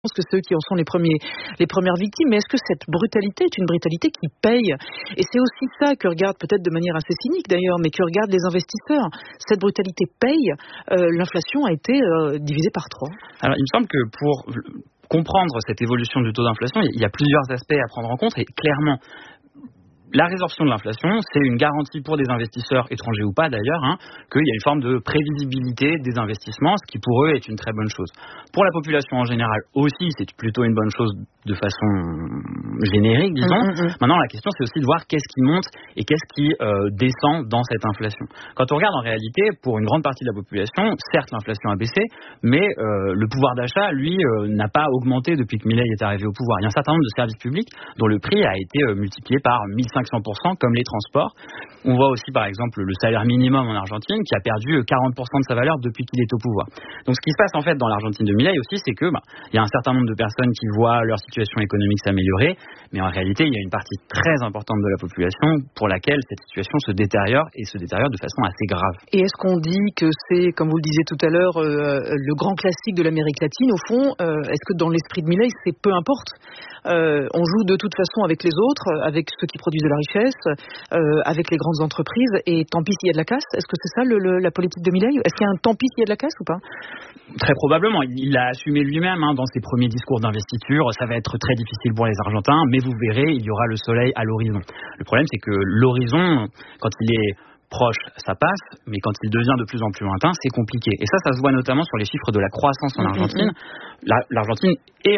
pense que c'est eux qui en sont les premières victimes. Mais est-ce que cette brutalité est une brutalité qui paye? Et c'est aussi ça que regardent, peut-être de manière assez cynique d'ailleurs, mais que regardent les investisseurs. Cette brutalité paye. L'inflation a été divisée par 3. Alors, il me semble que pour comprendre cette évolution du taux d'inflation, il y a plusieurs aspects à prendre en compte. Et clairement, la résorption de l'inflation, c'est une garantie pour des investisseurs étrangers ou pas d'ailleurs, qu'il y a une forme de prévisibilité des investissements, ce qui pour eux est une très bonne chose. Pour la population en général aussi, c'est plutôt une bonne chose de façon générique, disons. Maintenant, la question, c'est aussi de voir qu'est-ce qui monte et qu'est-ce qui descend dans cette inflation. Quand on regarde en réalité, pour une grande partie de la population, certes, l'inflation a baissé, mais le pouvoir d'achat, lui, n'a pas augmenté depuis que Milei est arrivé au pouvoir. Il y a un certain nombre de services publics dont le prix a été multiplié par 1500%, comme les transports. On voit aussi, par exemple, le salaire minimum en Argentine, qui a perdu 40% de sa valeur depuis qu'il est au pouvoir. Donc, ce qui se passe, en fait, dans l'Argentine de Milei aussi, c'est que, il y a un certain nombre de personnes qui voient leur situation économique s'améliorer, mais en réalité, il y a une partie très importante de la population pour laquelle cette situation se détériore et se détériore de façon assez grave. Et est-ce qu'on dit que c'est, comme vous le disiez tout à l'heure, le grand classique de l'Amérique latine, au fond, est-ce que dans l'esprit de Milei, c'est peu importe? On joue de toute façon avec les autres, avec ceux qui produisent de la richesse, avec les grandes entreprises, et tant pis s'il y a de la casse. Est-ce que c'est ça la politique de Milei? Est-ce qu'il y a un tant pis s'il y a de la casse ou pas? Très probablement. Il l'a assumé lui-même dans ses premiers discours d'investiture. Ça va être très difficile pour les Argentins, mais vous verrez, il y aura le soleil à l'horizon. Le problème, c'est que l'horizon, quand il est proche, ça passe, mais quand il devient de plus en plus lointain, c'est compliqué. Et ça se voit notamment sur les chiffres de la croissance en Argentine. L'Argentine est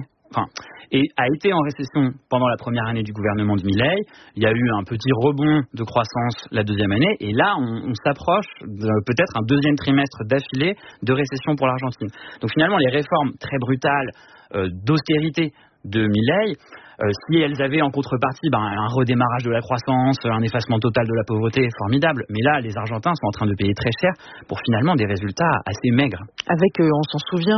et a été en récession pendant la première année du gouvernement de Milei. Il y a eu un petit rebond de croissance la deuxième année, et là, on s'approche de peut-être un deuxième trimestre d'affilée de récession pour l'Argentine. Donc finalement, les réformes très brutales d'austérité de Milei, si elles avaient en contrepartie un redémarrage de la croissance, un effacement total de la pauvreté, formidable. Mais là, les Argentins sont en train de payer très cher pour finalement des résultats assez maigres. Avec, on s'en souvient,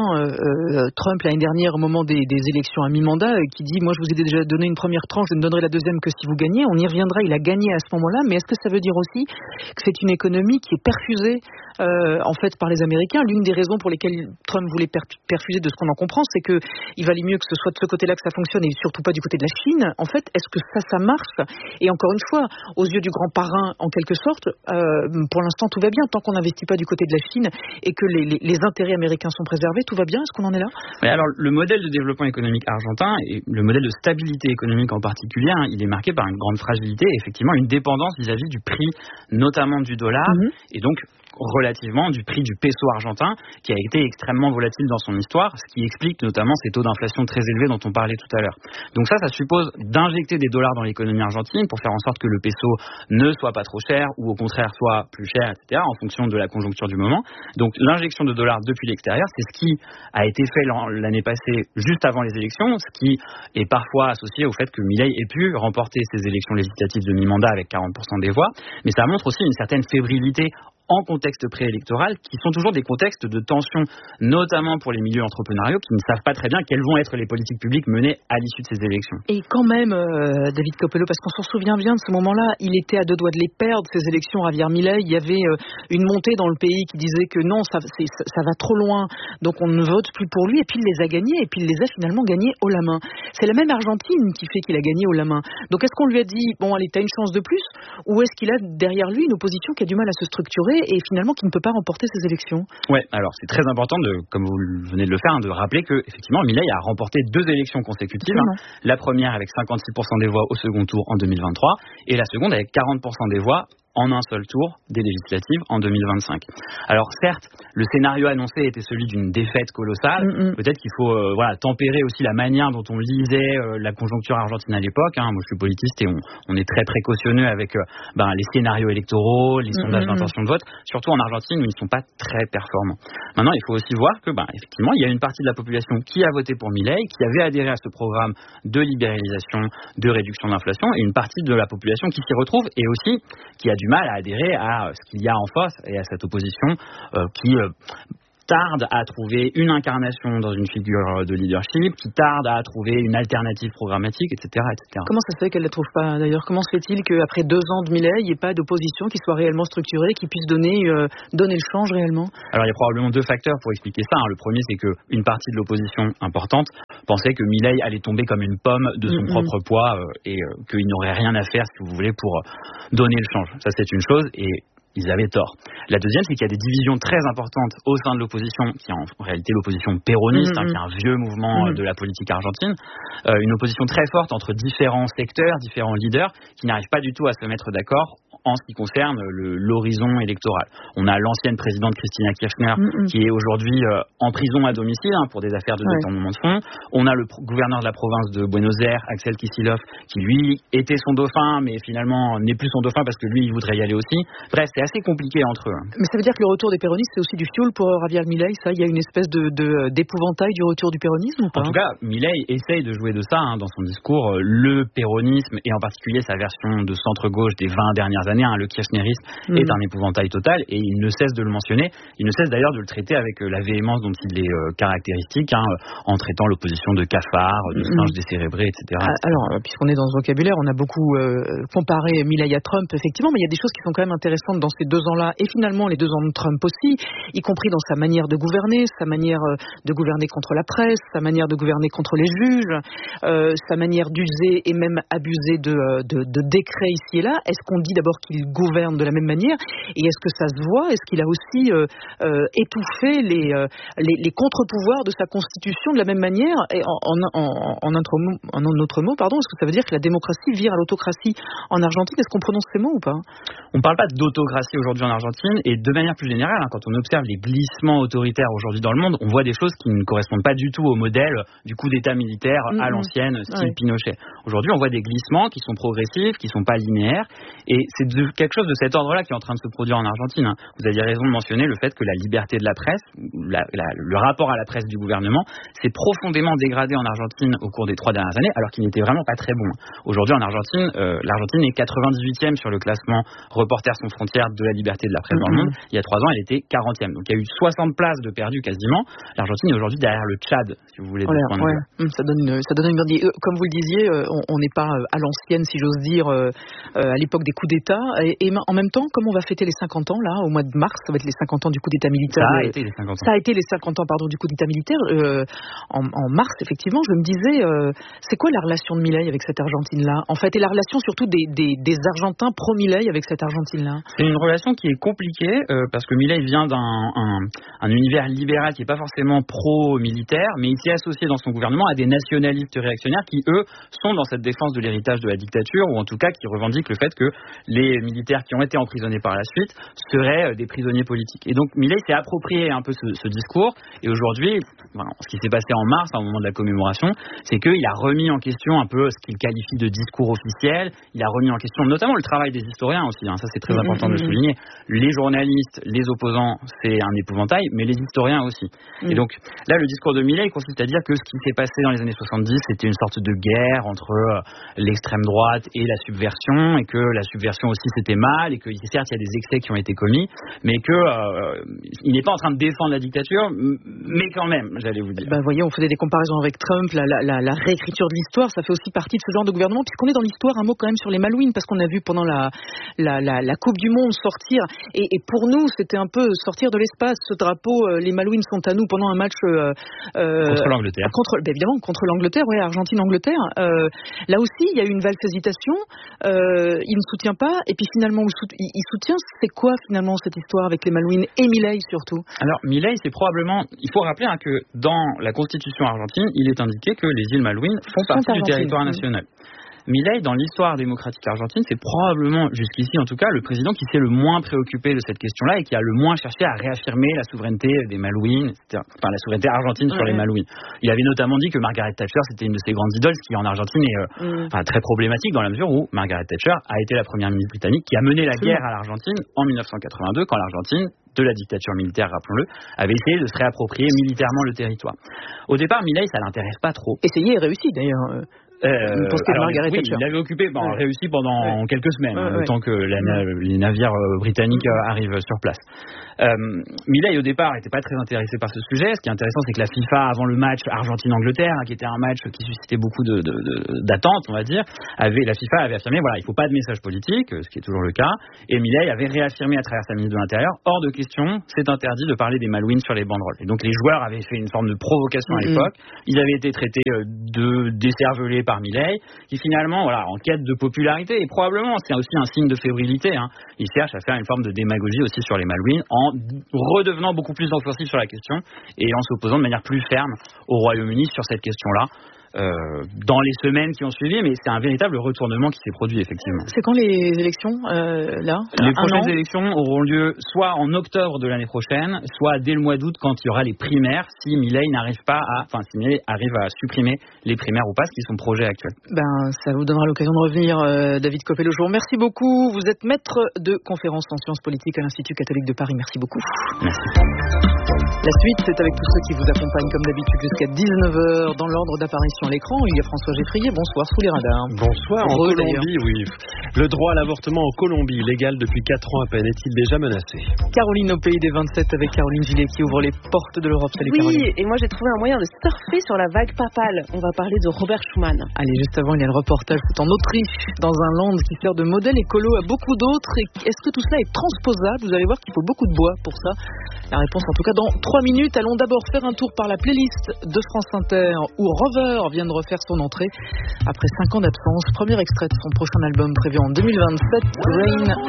Trump l'année dernière au moment des élections à mi-mandat, qui dit « Moi, je vous ai déjà donné une première tranche, je ne donnerai la deuxième que si vous gagnez ». On y reviendra, il a gagné à ce moment-là. Mais est-ce que ça veut dire aussi que c'est une économie qui est perfusée en fait par les Américains? L'une des raisons pour lesquelles Trump voulait perfuser, de ce qu'on en comprend, c'est qu'il valait mieux que ce soit de ce côté-là que ça fonctionne et surtout pas du côté de la Chine. En fait, est-ce que ça marche? Et encore une fois, aux yeux du grand parrain, en quelque sorte, pour l'instant, tout va bien. Tant qu'on n'investit pas du côté de la Chine et que les intérêts américains sont préservés, tout va bien. Est-ce qu'on en est là? Oui, alors, le modèle de développement économique argentin et le modèle de stabilité économique en particulier, il est marqué par une grande fragilité et effectivement une dépendance vis-à-vis du prix, notamment du dollar, et donc relativement du prix du peso argentin, qui a été extrêmement volatile dans son histoire, ce qui explique notamment ces taux d'inflation très élevés dont on parlait tout à l'heure. Donc ça suppose d'injecter des dollars dans l'économie argentine pour faire en sorte que le peso ne soit pas trop cher ou au contraire soit plus cher, etc., en fonction de la conjoncture du moment. Donc l'injection de dollars depuis l'extérieur, c'est ce qui a été fait l'année passée juste avant les élections, ce qui est parfois associé au fait que Milei ait pu remporter ces élections législatives de mi-mandat avec 40% des voix, mais ça montre aussi une certaine fébrilité en contexte préélectoral, qui sont toujours des contextes de tension, notamment pour les milieux entrepreneuriaux, qui ne savent pas très bien quelles vont être les politiques publiques menées à l'issue de ces élections. Et quand même, David Copello, parce qu'on s'en souvient bien de ce moment-là, il était à deux doigts de les perdre, ces élections, Javier Milei. Il y avait une montée dans le pays qui disait que non, ça va trop loin, donc on ne vote plus pour lui, et puis il les a gagnés, et puis il les a finalement gagnés haut la main. C'est la même Argentine qui fait qu'il a gagné haut la main. Donc est-ce qu'on lui a dit, bon allez, t'as une chance de plus, ou est-ce qu'il a derrière lui une opposition qui a du mal à se structurer et finalement qui ne peut pas remporter ces élections? Ouais, alors c'est très important, comme vous venez de le faire, de rappeler que effectivement Milei a remporté 2 élections consécutives. La première avec 56% des voix au second tour en 2023 et la seconde avec 40% des voix en un seul tour des législatives en 2025. Alors certes, le scénario annoncé était celui d'une défaite colossale. Peut-être qu'il faut tempérer aussi la manière dont on lisait la conjoncture argentine à l'époque. Moi, je suis politiste et on est très précautionneux avec les scénarios électoraux, les sondages d'intention de vote, surtout en Argentine où ils ne sont pas très performants. Maintenant, il faut aussi voir que effectivement, il y a une partie de la population qui a voté pour Milei, qui avait adhéré à ce programme de libéralisation, de réduction de l'inflation, et une partie de la population qui s'y retrouve et aussi qui a du mal à adhérer à ce qu'il y a en face et à cette opposition qui tarde à trouver une incarnation dans une figure de leadership, qui tarde à trouver une alternative programmatique, etc., etc. Comment ça se fait qu'elle ne la trouve pas d'ailleurs? Comment se fait-il qu'après 2 ans de Milei, il n'y ait pas d'opposition qui soit réellement structurée, qui puisse donner le change réellement? Alors il y a probablement 2 facteurs pour expliquer ça. Le premier, c'est qu'une partie de l'opposition importante pensait que Milei allait tomber comme une pomme de son propre poids et qu'il n'aurait rien à faire, si vous voulez, pour donner le change. Ça, c'est une chose, et ils avaient tort. La deuxième, c'est qu'il y a des divisions très importantes au sein de l'opposition, qui est en réalité l'opposition péroniste, qui est un vieux mouvement de la politique argentine. Une opposition très forte entre différents secteurs, différents leaders, qui n'arrivent pas du tout à se mettre d'accord en ce qui concerne l'horizon électoral. On a l'ancienne présidente Cristina Kirchner qui est aujourd'hui en prison à domicile pour des affaires de détournement de fonds. On a le gouverneur de la province de Buenos Aires, Axel Kicillof, qui lui était son dauphin, mais finalement n'est plus son dauphin parce que lui il voudrait y aller aussi. Bref, c'est assez compliqué entre eux. Mais ça veut dire que le retour des péronistes, c'est aussi du fioul pour Javier Milei, ça? Il y a une espèce d'épouvantail du retour du péronisme ou pas? En tout cas, Milei essaye de jouer de ça dans son discours. Le péronisme, et en particulier sa version de centre-gauche des 20 dernières années, le kirchnerisme, est un épouvantail total, et il ne cesse de le mentionner. Il ne cesse d'ailleurs de le traiter avec la véhémence dont il est caractéristique, en traitant l'opposition de cafard, de singe décérébré, etc. Alors, puisqu'on est dans ce vocabulaire, on a beaucoup comparé Milei à Trump, effectivement, mais il y a des choses qui sont quand même intéressantes dans ces 2 ans-là, et finalement les 2 ans de Trump aussi, y compris dans sa manière de gouverner, sa manière de gouverner contre la presse, sa manière de gouverner contre les juges, sa manière d'user et même abuser de décrets ici et là. Est-ce qu'on dit d'abord qu'il gouverne de la même manière, et est-ce que ça se voit? Est-ce qu'il a aussi étouffé les contre-pouvoirs de sa constitution de la même manière? Et en un autre mot, est-ce que ça veut dire que la démocratie vire à l'autocratie en Argentine? Est-ce qu'on prononce ces mots ou pas? On ne parle pas d'autocratie aujourd'hui en Argentine, et de manière plus générale, quand on observe les glissements autoritaires aujourd'hui dans le monde, on voit des choses qui ne correspondent pas du tout au modèle du coup d'État militaire à l'ancienne, style Pinochet. Aujourd'hui, on voit des glissements qui sont progressifs, qui ne sont pas linéaires, et c'est quelque chose de cet ordre-là qui est en train de se produire en Argentine. Vous aviez raison de mentionner le fait que la liberté de la presse, le rapport à la presse du gouvernement, s'est profondément dégradé en Argentine au cours des 3 dernières années, alors qu'il n'était vraiment pas très bon. Aujourd'hui, en Argentine, l'Argentine est 98e sur le classement Reporters sans frontières de la liberté de la presse dans le monde. Il y a 3 ans, elle était 40e. Donc il y a eu 60 places de perdues quasiment. L'Argentine est aujourd'hui derrière le Tchad, si vous voulez. Ça donne une idée. Comme vous le disiez, on n'est pas à l'ancienne, si j'ose dire, à l'époque des coups d'État. Et en même temps, comme on va fêter les 50 ans, là, au mois de mars, ça va être les 50 ans du coup d'État militaire. Ça a été les 50 ans. Ça a été les 50 ans, du coup d'État militaire. En mars, effectivement, je me disais, c'est quoi la relation de Milei avec cette Argentine-là? En fait, et la relation surtout des Argentins pro-Milei avec cette Argentine-là? C'est une relation qui est compliquée, parce que Milei vient d'un univers libéral qui n'est pas forcément pro-militaire, mais il s'est associé dans son gouvernement à des nationalistes réactionnaires qui, eux, sont dans cette défense de l'héritage de la dictature, ou en tout cas qui revendiquent le fait que les militaires qui ont été emprisonnés par la suite seraient des prisonniers politiques. Et donc Milei s'est approprié un peu ce discours, et aujourd'hui, ce qui s'est passé en mars, au moment de la commémoration, c'est qu'il a remis en question un peu ce qu'il qualifie de discours officiel. Il a remis en question notamment le travail des historiens aussi, ça c'est très important de le souligner. Les journalistes, les opposants, c'est un épouvantail, mais les historiens aussi. Et donc là, le discours de Milei consiste à dire que ce qui s'est passé dans les années 70, c'était une sorte de guerre entre l'extrême droite et la subversion, et que la subversion aussi c'était mal, et que certes il y a des excès qui ont été commis, mais que il n'est pas en train de défendre la dictature, mais quand même, j'allais vous dire. Voyez, on faisait des comparaisons avec Trump, la réécriture de l'histoire, ça fait aussi partie de ce genre de gouvernement, puisqu'on est dans l'histoire. Un mot quand même sur les Malouines, parce qu'on a vu pendant la Coupe du Monde sortir, et pour nous c'était un peu sortir de l'espace, ce drapeau, les Malouines sont à nous, pendant un match contre l'Angleterre. Évidemment, contre l'Angleterre, Argentine-Angleterre. Là aussi, il y a eu une valse hésitation, il ne soutient pas, et puis finalement il soutient. C'est quoi finalement cette histoire avec les Malouines et Milei surtout? Alors Milei, c'est probablement, il faut rappeler que dans la constitution argentine, il est indiqué que les îles Malouines font partie du territoire national. Milei, dans l'histoire démocratique argentine, c'est probablement, jusqu'ici en tout cas, le président qui s'est le moins préoccupé de cette question-là et qui a le moins cherché à réaffirmer la souveraineté des Malouines, etc. Enfin, la souveraineté argentine sur les Malouines. Il avait notamment dit que Margaret Thatcher, c'était une de ses grandes idoles, ce qui en Argentine est très problématique dans la mesure où Margaret Thatcher a été la première ministre britannique qui a mené la guerre à l'Argentine en 1982, quand l'Argentine, de la dictature militaire, rappelons-le, avait essayé de se réapproprier militairement le territoire. Au départ, Milei, ça l'intéresse pas trop. Essayé et réussi d'ailleurs. Il l'avait occupé, réussi pendant quelques semaines, le temps que les navires britanniques arrivent sur place. Milei au départ n'était pas très intéressé par ce sujet. Ce qui est intéressant, c'est que la FIFA, avant le match Argentine-Angleterre, qui était un match qui suscitait beaucoup d'attentes, on va dire, la FIFA avait affirmé il ne faut pas de message politique, ce qui est toujours le cas, et Milei avait réaffirmé à travers sa ministre de l'Intérieur, hors de question, c'est interdit de parler des Malouines sur les banderoles. Et donc les joueurs avaient fait une forme de provocation à l'époque. Ils avaient été traités d'écervelés par Milei, qui finalement, en quête de popularité, et probablement c'est aussi un signe de fébrilité, il cherche à faire une forme de démagogie aussi sur les Malouines, en redevenant beaucoup plus offensif sur la question et en s'opposant de manière plus ferme au Royaume-Uni sur cette question-là. Dans les semaines qui ont suivi, mais c'est un véritable retournement qui s'est produit effectivement. C'est quand les élections là? Les prochaines élections auront lieu soit en octobre de l'année prochaine, soit dès le mois d'août quand il y aura les primaires, si Milei arrive à supprimer les primaires ou pas, ce qui est son projet actuel. Ça vous donnera l'occasion de revenir, David Copé-Le Jour. Merci beaucoup. Vous êtes maître de conférences en sciences politiques à l'Institut catholique de Paris. Merci beaucoup. Merci. La suite, c'est avec tous ceux qui vous accompagnent comme d'habitude jusqu'à 19h dans l'ordre d'apparition à l'écran. Il y a François Geffrier. Bonsoir sous les radars. Bonsoir. En Colombie, oui. Le droit à l'avortement en Colombie, légal depuis 4 ans à peine, est-il déjà menacé? Caroline au pays des 27 avec Caroline Gillet qui ouvre les portes de l'Europe. Salut Caroline. Oui, et moi j'ai trouvé un moyen de surfer sur la vague papale. On va parler de Robert Schuman. Allez, juste avant, il y a le reportage. C'est en Autriche, dans un land qui sert de modèle écolo à beaucoup d'autres. Et est-ce que tout cela est transposable? Vous allez voir qu'il faut beaucoup de bois pour ça. La réponse en tout cas dans 3 minutes. Allons d'abord faire un tour par la playlist de France Inter où Rover vient de refaire son entrée après 5 ans d'absence. Premier extrait de son prochain album prévu en 2027, Rain.